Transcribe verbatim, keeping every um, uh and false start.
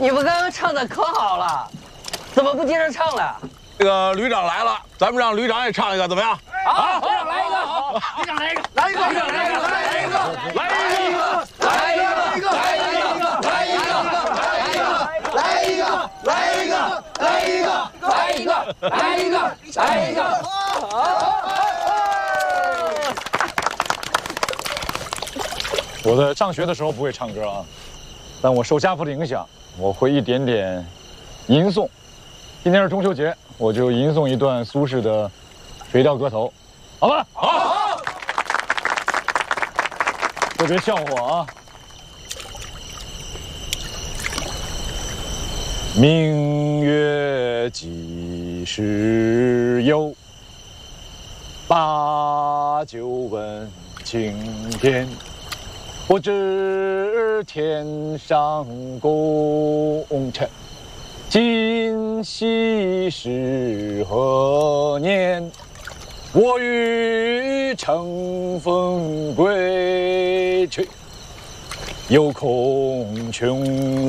你们刚刚唱的可好了，怎么不接着唱了？ 这个旅长来了，咱们让旅长也唱一个，怎么样？ 好，旅长来一个，旅长来一个，来一个，旅长来一个，来一个，来一个，来一个，来一个，来一个，来一个，来一个，来一个，来一个，来一个，来一个。 我在上学的时候不会唱歌啊，但我受家父的影响，我会一点点吟诵。今天是中秋节，我就吟诵一段苏轼的《水调歌头》，好吧？好。特别笑话啊！明月几时有？把酒问青天。不知天上宫阙，今夕是何年？我欲乘风归去，又恐琼